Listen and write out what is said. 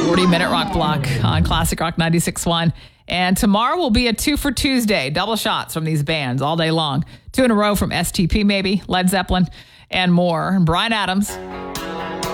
40-minute rock block on Classic Rock 96.1. And tomorrow will be a 2 for Tuesday. Double shots from these bands all day long. 2 in a row from STP maybe, Led Zeppelin, and more. Bryan Adams